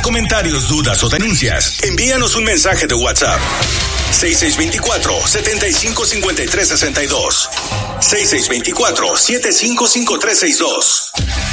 comentarios, dudas o denuncias, envíanos un mensaje de WhatsApp. 6624-755362. 6624-755362.